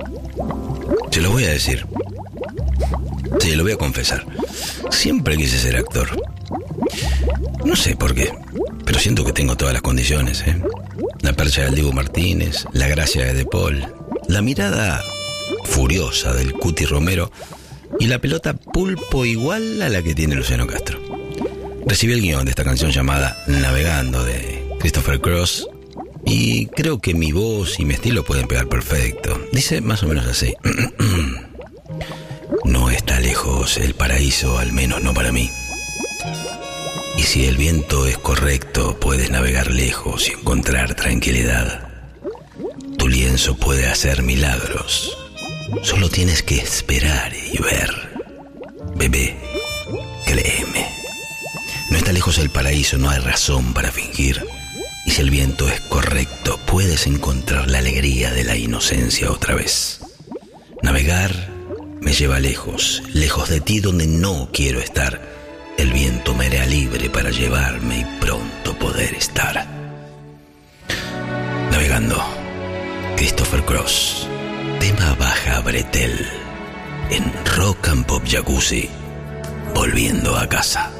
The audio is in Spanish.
Se lo voy a decir. Sí, lo voy a confesar. Siempre quise ser actor. No sé por qué, pero siento que tengo todas las condiciones, ¿eh? La percha del Dibu Martínez, la gracia de De Paul, la mirada furiosa del Cuti Romero y la pelota pulpo igual a la que tiene Luciano Castro. Recibí el guión de esta canción llamada Navegando de Christopher Cross y creo que mi voz y mi estilo pueden pegar perfecto. Dice más o menos así. No está lejos el paraíso, al menos no para mí. Y si el viento es correcto, puedes navegar lejos y encontrar tranquilidad. Tu lienzo puede hacer milagros. Solo tienes que esperar y ver. Bebé, créeme. No está lejos el paraíso, no hay razón para fingir. Y si el viento es correcto, puedes encontrar la alegría de la inocencia otra vez. Navegar me lleva lejos, lejos de ti donde no quiero estar. El viento me hará libre para llevarme y pronto poder estar. Navegando, Christopher Cross, tema Baja Bretel, en Rock and Pop Jacuzzi, volviendo a casa.